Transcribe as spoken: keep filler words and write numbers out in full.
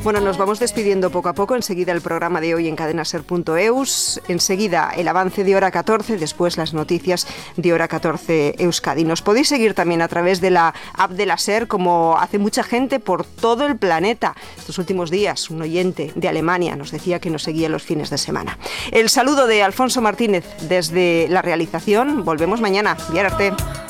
Bueno, nos vamos despidiendo poco a poco. Enseguida el programa de hoy en cadena ser punto eus. Enseguida el avance de Hora catorce, después las noticias de Hora catorce Euskadi. Nos podéis seguir también a través de la app de la SER, como hace mucha gente por todo el planeta. Estos últimos días, un oyente de Alemania nos decía que nos seguía los fines de semana. El saludo de Alfonso Martínez desde la realización. Volvemos mañana. Bien, Arte.